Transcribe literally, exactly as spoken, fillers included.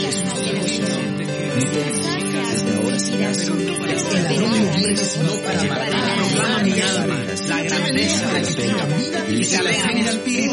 La grandeza, la que tenga vida y se aleja en el espíritu.